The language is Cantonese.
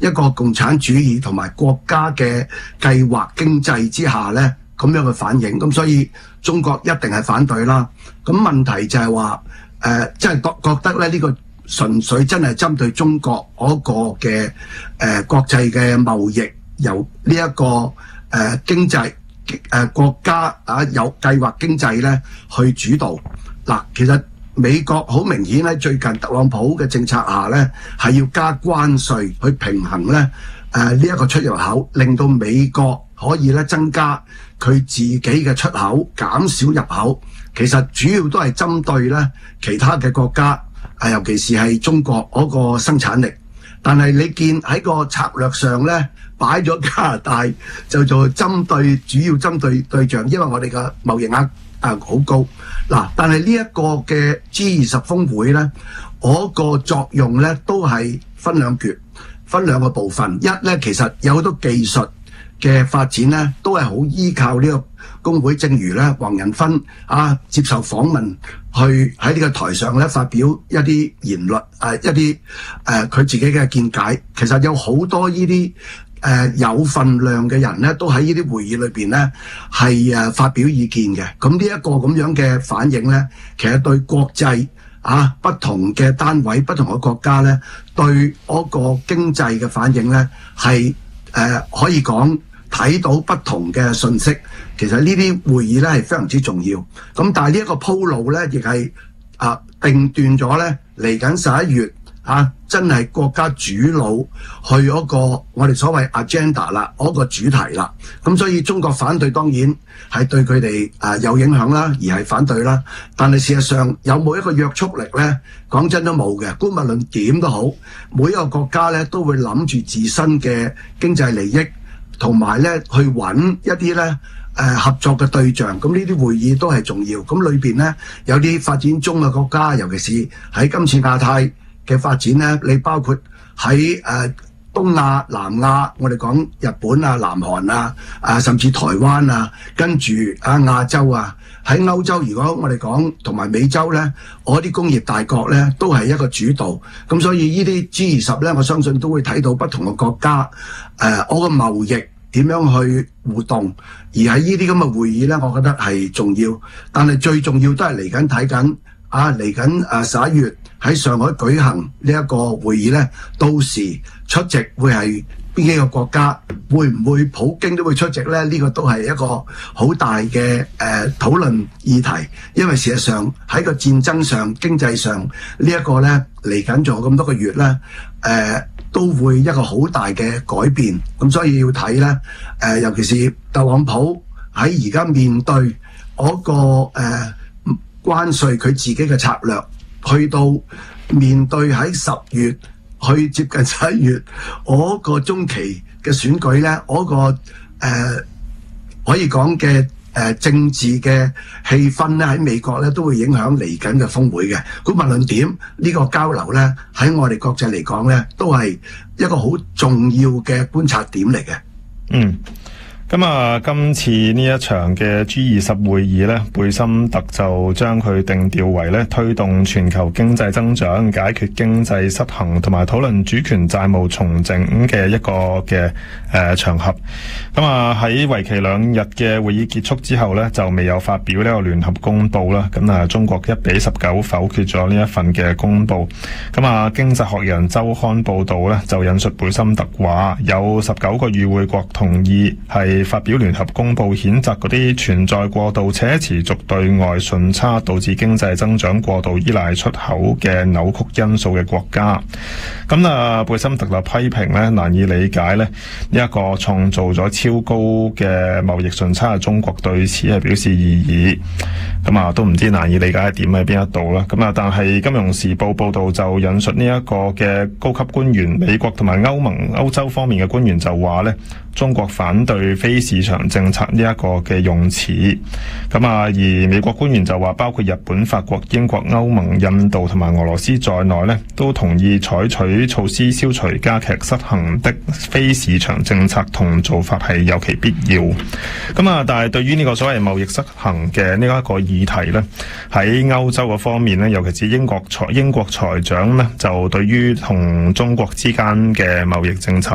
一個共產主義同埋國家嘅計劃經濟之下呢，咁樣嘅反應。咁所以中國一定係反對啦。咁問題就係話即係覺得咧呢個純粹真係針對中國嗰個嘅國際嘅貿易，由呢一個經濟國家有計劃經濟咧去主導。嗱，其實美國好明顯喺最近特朗普嘅政策下咧，係要加關稅去平衡咧呢一個出入口，令到美國可以咧增加佢自己嘅出口，減少入口。其實主要都係針對咧其他嘅國家，尤其是係中國嗰個生產力。但係你見喺個策略上咧，擺咗加拿大就做主要針對對象，因為我哋嘅貿易額好高。嗱，但係呢一個嘅 G20 峰會咧，嗰個作用咧都係分兩個部分。一咧，其實有好多技術嘅發展咧，都係好依靠呢個工會。正如咧黃仁勳接受訪問，去喺呢個台上咧發表一啲言論，一啲佢自己嘅見解。其實有好多呢啲有份量嘅人咧，都喺呢啲會議裏邊咧係發表意見嘅。咁呢一個咁樣嘅反應咧，其實對國際不同嘅單位、不同嘅國家咧，對嗰個經濟嘅反應咧係可以講睇到不同嘅信息。其實呢啲會議咧係非常之重要。咁但係呢一個鋪路咧，亦係定斷咗咧嚟緊11月真係國家主腦去嗰個我哋所謂 agenda 啦，嗰個主題啦。咁所以中國反對當然係對佢哋有影響啦，而係反對啦。但係事實上有冇一個約束力咧？講真都冇嘅。姑勿論點都好，每一個國家咧都會諗住自身嘅經濟利益，同埋咧去揾一啲咧合作嘅對象。咁呢啲會議都係重要。咁裏邊咧有啲發展中嘅國家，尤其是喺今次亞太嘅發展咧，你包括喺東亞、南亞，我哋講日本啊、南韓甚至台灣跟住亞洲喺歐洲，如果我哋講同埋美洲咧，我啲工業大國咧都係一個主導。咁所以呢啲 G20 咧，我相信都會睇到不同嘅國家我個貿易點樣去互動。而喺呢啲咁嘅會議咧，我覺得係重要。但係最重要都係嚟緊睇緊嚟緊11月喺上海舉行呢一個會議咧，到時出席會係邊幾個國家，會唔會普京都會出席咧？呢個都係一個好大嘅討論議題。因為事實上喺個戰爭上、經濟上呢一個咧嚟緊仲有咁多個月咧，都會一個好大嘅改變。咁所以要睇咧，尤其是特朗普喺而家面對嗰個關稅佢自己嘅策略，去到面對喺10月去接近11月嗰個中期嘅選舉咧，嗰個可以講嘅政治嘅氣氛咧喺美國咧都會影響嚟緊嘅峰會嘅。咁無論點呢個交流咧喺我哋國際嚟講咧都係一個好重要嘅觀察點嚟嘅。 咁今次呢一場嘅 G20 會議呢，貝森特就將佢定調為呢推動全球經濟增長、解決經濟失衡同埋討論主權債務重整嘅一個嘅場合。喺為期2日嘅會議結束之後呢，就未有發表呢個聯合公報啦。中國1比19否決咗呢一份嘅公報。經濟學人週刊報導呢，就引述貝森特話，有19個與會國同意係發表聯合公報，譴責嗰啲存在過度且持續對外順差，導致經濟增長過度依賴出口嘅扭曲因素嘅國家。貝森特就批評咧，難以理解咧呢一個創造咗超高嘅貿易順差嘅中國對此係表示異議。都唔知難以理解係點喺邊一度啦。但係《金融時報》報道就引述呢一個嘅高級官員，美國同埋歐盟、歐洲方面嘅官員就話咧，中國反對非市場政策呢一個嘅用詞。而美國官員就話，包括日本、法國、英國、歐盟、印度同埋俄羅斯在內咧，都同意採取措施消除加劇失衡的非市場政策同做法係有其必要。但係對於呢個所謂貿易失衡嘅呢一個議題咧，喺歐洲嘅方面咧，尤其是英國財長咧，就對於同中國之間嘅貿易政策